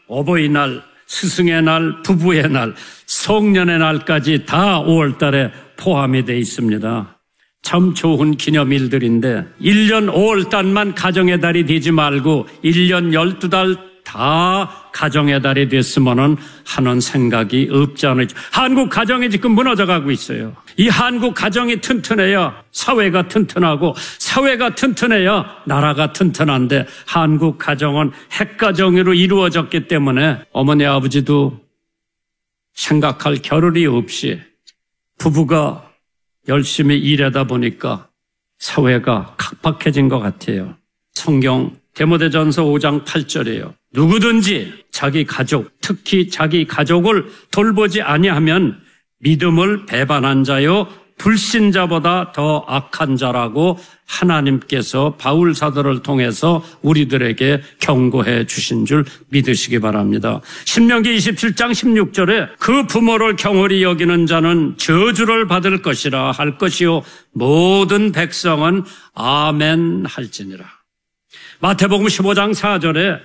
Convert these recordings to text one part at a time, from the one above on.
어버이날, 스승의 날, 부부의 날, 성년의 날까지 다 5월 달에 포함이 되어 있습니다. 참 좋은 기념일들인데 1년 5월 달만 가정의 달이 되지 말고 1년 12달 다 가정의 달이 됐으면 하는 생각이 없지 않아요. 한국 가정이 지금 무너져가고 있어요. 이 한국 가정이 튼튼해야 사회가 튼튼하고 사회가 튼튼해야 나라가 튼튼한데 한국 가정은 핵가정으로 이루어졌기 때문에 어머니 아버지도 생각할 겨를이 없이 부부가 열심히 일하다 보니까 사회가 각박해진 것 같아요. 성경 디모데전서 5장 8절이에요. 누구든지 자기 가족, 특히 자기 가족을 돌보지 아니하면 믿음을 배반한 자요 불신자보다 더 악한 자라고 하나님께서 바울 사도를 통해서 우리들에게 경고해 주신 줄 믿으시기 바랍니다. 신명기 27장 16절에 그 부모를 경홀히 여기는 자는 저주를 받을 것이라 할 것이요 모든 백성은 아멘 할지니라. 마태복음 15장 4절에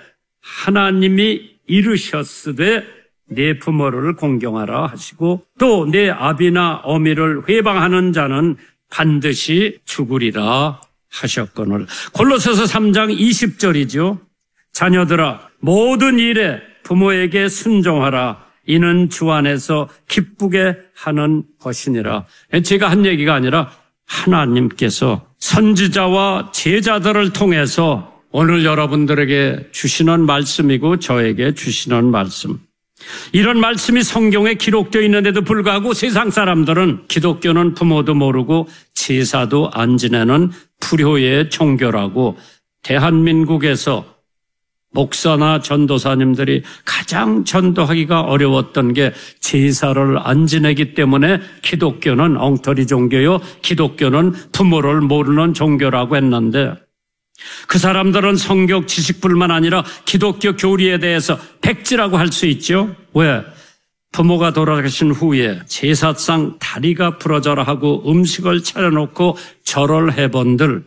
하나님이 이르셨으되 내 부모를 공경하라 하시고 또 내 아비나 어미를 회방하는 자는 반드시 죽으리라 하셨거늘. 골로새서 3장 20절이죠. 자녀들아 모든 일에 부모에게 순종하라. 이는 주 안에서 기쁘게 하는 것이니라. 제가 한 얘기가 아니라 하나님께서 선지자와 제자들을 통해서 오늘 여러분들에게 주시는 말씀이고 저에게 주시는 말씀. 이런 말씀이 성경에 기록되어 있는데도 불구하고 세상 사람들은 기독교는 부모도 모르고 제사도 안 지내는 불효의 종교라고 대한민국에서 목사나 전도사님들이 가장 전도하기가 어려웠던 게 제사를 안 지내기 때문에 기독교는 엉터리 종교요, 기독교는 부모를 모르는 종교라고 했는데 그 사람들은 성경 지식뿐만 아니라 기독교 교리에 대해서 백지라고 할 수 있죠. 왜? 부모가 돌아가신 후에 제사상 다리가 부러져라 하고 음식을 차려놓고 절을 해본들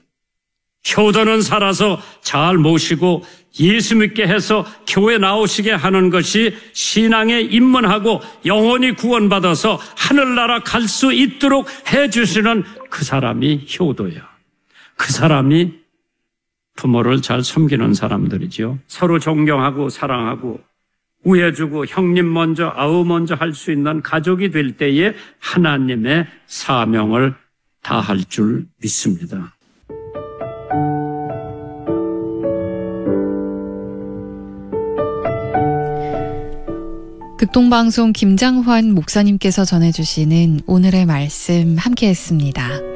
효도는 살아서 잘 모시고 예수 믿게 해서 교회 나오시게 하는 것이 신앙에 입문하고 영원히 구원받아서 하늘나라 갈 수 있도록 해주시는 그 사람이 효도야. 그 사람이 부모를 잘 섬기는 사람들이죠. 서로 존경하고 사랑하고 우애주고 형님 먼저 아우 먼저 할 수 있는 가족이 될 때에 하나님의 사명을 다할 줄 믿습니다. 극동방송 김장환 목사님께서 전해주시는 오늘의 말씀 함께했습니다.